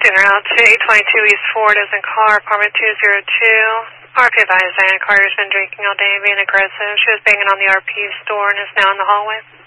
en route to 822 East Ford is in car, apartment 202. RP advised Diana Carter's been drinking all day and being aggressive. She was banging on the RP's door and is now in the hallway.